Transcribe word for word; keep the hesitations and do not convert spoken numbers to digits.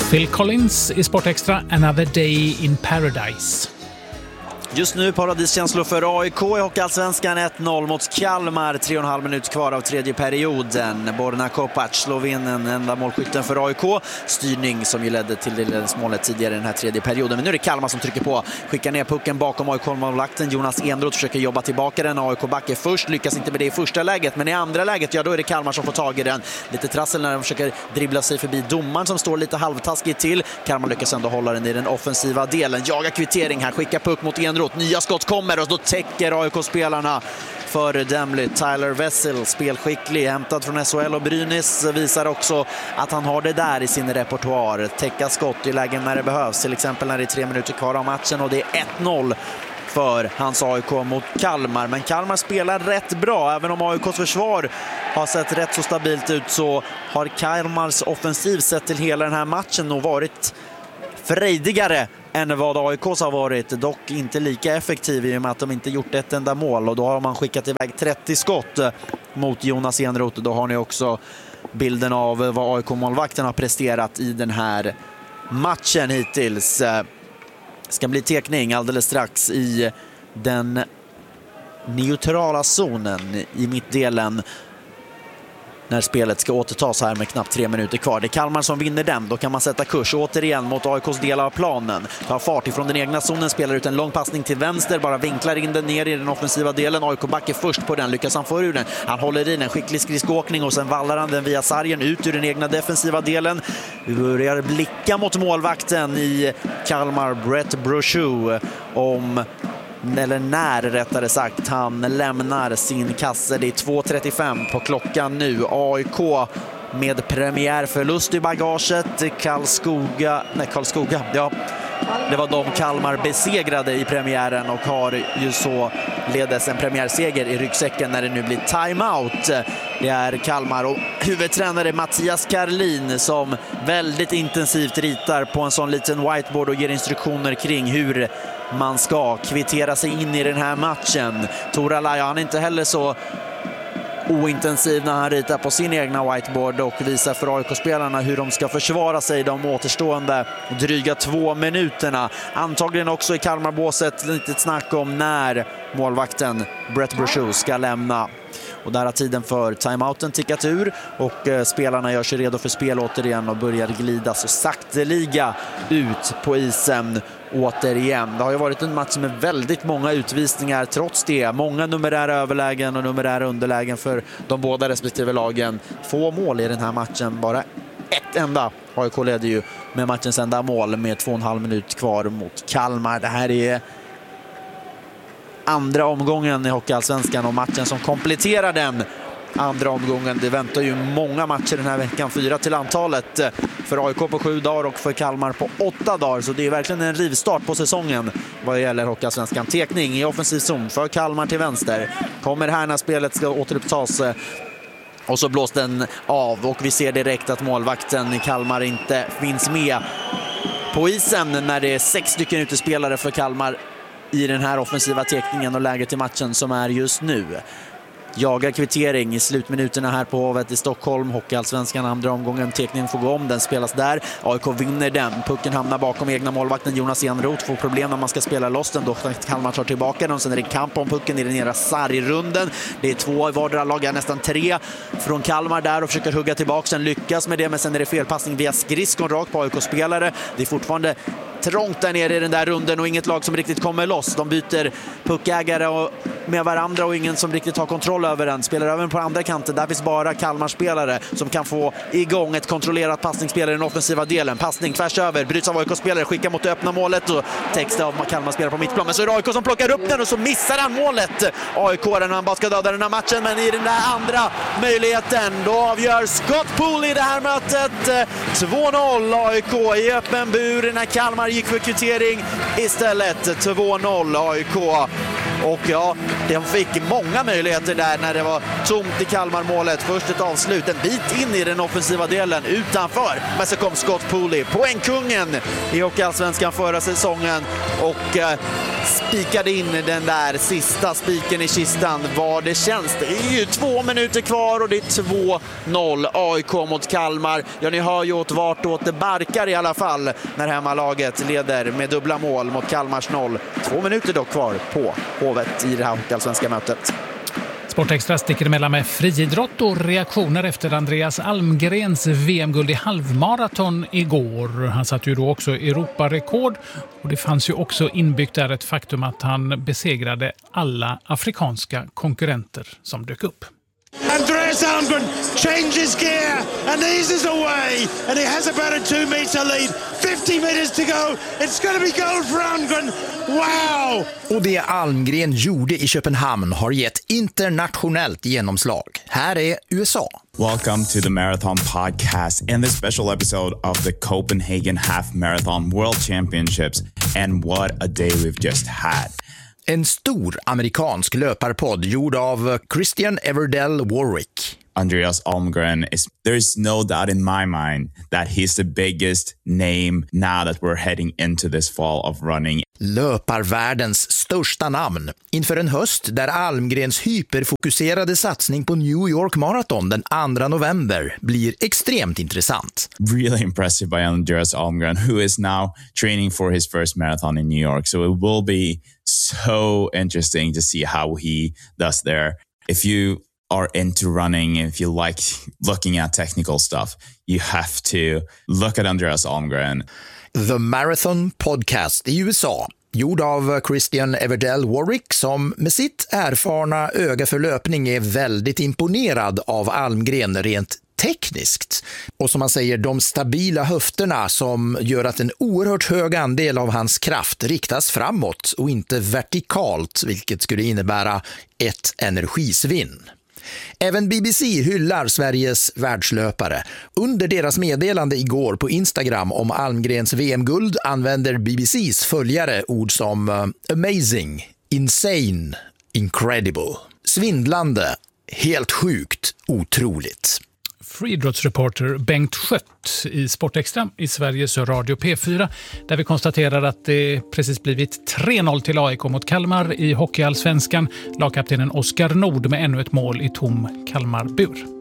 Phil Collins i Sport Extra, Another Day in Paradise. Just nu paradiskänslor för A I K i Hockeyallsvenskan. Ett noll mot Kalmar, tre och en halv minut kvar av tredje perioden. Borna Kopac slår in en enda målskytten för A I K. Styrning som ju ledde till ledningsmålet tidigare i den här tredje perioden. Men nu är det Kalmar som trycker på. Skickar ner pucken bakom A I K-målvakten. Jonas Enroth försöker jobba tillbaka den. A I K-backer först, lyckas inte med det i första läget. Men i andra läget, ja då är det Kalmar som får tag i den. Lite trassel när de försöker dribbla sig förbi domaren som står lite halvtaskigt till. Kalmar lyckas ändå hålla den i den offensiva delen. Jagar kvittering här, skickar puck mot Enroth. Nya skott kommer och då täcker A I K-spelarna föredömligt. Tyler Wessel, spelskicklig, hämtad från S H L och Brynäs, visar också att han har det där i sin repertoar. Täcka skott i lägen när det behövs, till exempel när det är tre minuter kvar av matchen, och det är ett noll för hans A I K mot Kalmar. Men Kalmar spelar rätt bra, även om A I K:s försvar har sett rätt så stabilt ut, så har Kalmars offensiv sett till hela den här matchen nog varit frejdigare än vad A I K:s har varit, dock inte lika effektiv i och med att de inte gjort ett enda mål, och då har man skickat iväg trettio skott mot Jonas Enroth. Då har ni också bilden av vad A I K-målvakten har presterat i den här matchen hittills. Ska bli tekning alldeles strax i den neutrala zonen i mittdelen när spelet ska återtas här med knappt tre minuter kvar. Det är Kalmar som vinner den. Då kan man sätta kurs återigen mot A I K:s del av planen. Tar fart ifrån den egna zonen, spelar ut en lång passning till vänster, bara vinklar in den ner i den offensiva delen. A I K backar först på den, lyckas han få ur den. Han håller i den, skicklig skridskoåkning, och sen vallar han den via sargen ut ur den egna defensiva delen. Vi börjar blicka mot målvakten i Kalmar, Brett Brochu, om eller när rättare sagt han lämnar sin kasse. Det är två trettiofem på klockan nu. A I K med premiärförlust i bagaget. Karlskoga, nej Karlskoga, ja. Det var de Kalmar besegrade i premiären och har ju så ledes en premiärseger i ryggsäcken när det nu blir timeout. Det är Kalmar och huvudtränare Mattias Karlin som väldigt intensivt ritar på en sån liten whiteboard och ger instruktioner kring hur man ska kvittera sig in i den här matchen. Tora Laja, han är inte heller så ointensiv när han ritar på sin egna whiteboard och visar för A I K-spelarna hur de ska försvara sig de återstående dryga två minuterna. Antagligen också i Kalmarbåset lite snack om när målvakten Brett Brochu ska lämna. Och där har tiden för timeouten tickat ur och eh, spelarna gör sig redo för spel återigen och börjar glida så sakteliga ut på isen återigen. Det har ju varit en match med väldigt många utvisningar trots det. Många numerära överlägen och numerära underlägen för de båda respektive lagen. Få mål i den här matchen, bara ett enda. A I K leder ju med matchens enda mål med två och en halv minut kvar mot Kalmar. Det här är andra omgången i Hockeyallsvenskan och matchen som kompletterar den andra omgången. Det väntar ju många matcher den här veckan, fyra till antalet för A I K på sju dagar och för Kalmar på åtta dagar, så det är verkligen en rivstart på säsongen vad gäller Hockeyallsvenskan. Tekning i offensiv zon för Kalmar till vänster, kommer här när spelet ska återupptas. Och så blåst den av och vi ser direkt att målvakten i Kalmar inte finns med på isen när det är sex stycken utespelare för Kalmar i den här offensiva tekningen och läget i matchen som är just nu. Jagar kvittering i slutminuterna här på Hovet i Stockholm. Hockeyallsvenskan andra omgången, tekningen får gå om, den spelas där. A I K vinner den, pucken hamnar bakom egna målvakten Jonas Enroth, får problem när man ska spela loss den, då Kalmar tar tillbaka den och sen är det kamp om pucken i den nere sargrunden. Det är två i vardera lag, nästan tre från Kalmar där och försöker hugga tillbaka, sen lyckas med det, men sen är det felpassning via skridskon rakt på A I K-spelare. Det är fortfarande trångt där nere i den där runden och inget lag som riktigt kommer loss. De byter puckägare och med varandra och ingen som riktigt har kontroll över den. Spelar över på andra kanten, där finns bara Kalmar-spelare som kan få igång ett kontrollerat passningsspel i den offensiva delen. Passning tvärs över, bryts av A I K-spelare, skickar mot det öppna målet och text av Kalmar-spelare på mittplan. Men så är det A I K som plockar upp den och så missar han målet. A I K när han bara ska döda den här matchen, men i den där andra möjligheten då avgör Scott Poole i det här mötet. två noll A I K i öppen bur när Kalmar gick för kvittering istället. två noll A I K Och ja, de fick många möjligheter där när det var tomt i Kalmar-målet. Först ett avslut, en bit in i den offensiva delen utanför. Men så kom Scott Pooley, poängkungen i Hockeyallsvenskan förra säsongen, och eh, spikade in den där sista spiken i kistan vad det känns. Det är ju två minuter kvar och det är två noll A I K mot Kalmar. Ja, ni hör ju åt vartåt det barkar i alla fall när hemmalaget leder med dubbla mål mot Kalmars noll. Två minuter dock kvar på Hovet i det här hockeyallsvenska mötet. Sportextra sticker emellan med friidrott och reaktioner efter Andreas Almgrens V M-guld i halvmaraton igår. Han satt ju då också Europarekord, och det fanns ju också inbyggt där ett faktum att han besegrade alla afrikanska konkurrenter som dök upp. Andreas Almgren changes gear and eases away, and he has about a two meter lead. fifty meters to go. It's going to be gold for Almgren. Wow! Och det Almgren gjorde i Köpenhamn har gett internationellt genomslag. Här är U S A. Welcome to the Marathon Podcast and this special episode of the Copenhagen Half Marathon World Championships. And what a day we've just had. En stor amerikansk löparpodd gjord av Christian Everdell Warwick. Andreas Almgren is, there's no doubt in my mind that he's the biggest name now that we're heading into this fall of running. Löparvärldens största namn inför en höst där Almgrens hyperfokuserade satsning på New York Marathon den andra november blir extremt intressant. Really impressive by Andreas Almgren, who is now training for his first marathon in New York. So it will be so interesting to see how he does there. If you are into running, if you like looking at technical stuff, you have to look at Andreas Almgren. The Marathon Podcast i U S A, gjord av Christian Everdell Warwick, som med sitt erfarna öga för löpning är väldigt imponerad av Almgren rent tekniskt. Och som man säger, de stabila höfterna som gör att en oerhört hög andel av hans kraft riktas framåt och inte vertikalt, vilket skulle innebära ett energisvinn. Även B B C hyllar Sveriges världslöpare. Under deras meddelande igår på Instagram om Almgrens V M-guld använder B B C:s följare ord som uh, amazing, insane, incredible, svindlande, helt sjukt, otroligt. Friidrottsreporter Bengt Schött i Sportextra i Sveriges Radio P fyra, där vi konstaterar att det precis blivit tre noll till A I K mot Kalmar i Hockeyallsvenskan. Lagkaptenen Oskar Nord med ännu ett mål i tom Kalmarbur.